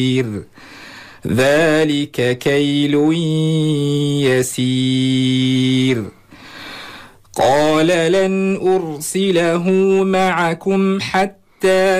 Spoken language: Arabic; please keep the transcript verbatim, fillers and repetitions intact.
ذلك كيل يسير. قال لن أرسله معكم حتى